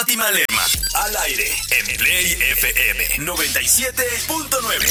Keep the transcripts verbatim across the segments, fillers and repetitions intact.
Fátima Lerma. Al aire en Play F M noventa y siete punto nueve.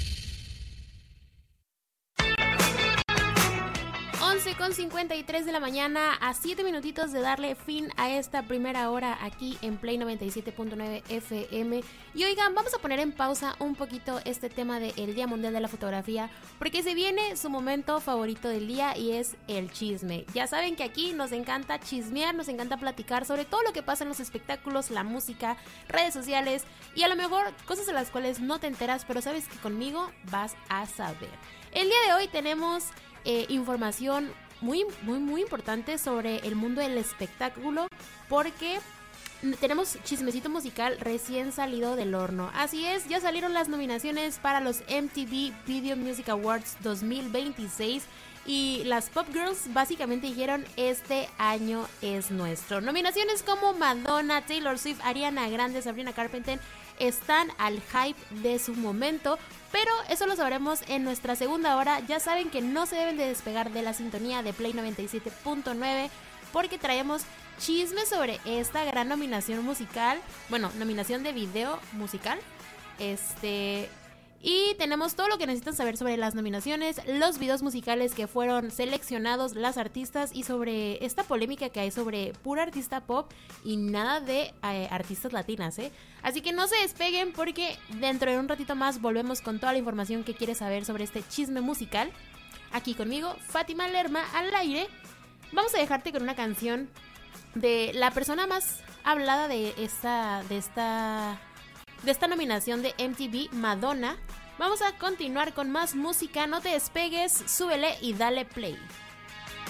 once con cincuenta y tres de la mañana, a siete minutitos de darle fin a esta primera hora aquí en Play noventa y siete punto nueve F M. Y oigan, vamos a poner en pausa un poquito este tema del Día Mundial de la Fotografía, porque se viene su momento favorito del día y es el chisme. Ya saben que aquí nos encanta chismear, nos encanta platicar sobre todo lo que pasa en los espectáculos, la música, redes sociales y a lo mejor cosas de las cuales no te enteras, pero sabes que conmigo vas a saber. El día de hoy tenemos Eh, información muy, muy, muy importante sobre el mundo del espectáculo, porque tenemos chismecito musical recién salido del horno. Así es, ya salieron las nominaciones para los M T V Video Music Awards dos mil veintiséis y las Pop Girls básicamente dijeron: este año es nuestro. Nominaciones como Madonna, Taylor Swift, Ariana Grande, Sabrina Carpenter están al hype de su momento, pero eso lo sabremos en nuestra segunda hora. Ya saben que no se deben de despegar de la sintonía de Play noventa y siete punto nueve, porque traemos chismes sobre esta gran nominación musical, bueno, nominación de video musical, este... y tenemos todo lo que necesitan saber sobre las nominaciones, los videos musicales que fueron seleccionados, las artistas y sobre esta polémica que hay sobre pura artista pop y nada de eh, artistas latinas, ¿eh? Así que no se despeguen, porque dentro de un ratito más volvemos con toda la información que quieres saber sobre este chisme musical. Aquí conmigo, Fátima Lerma, al aire. Vamos a dejarte con una canción de la persona más hablada de esta... de esta... de esta nominación de M T V, Madonna. Vamos a continuar con más música, no te despegues, súbele y dale play.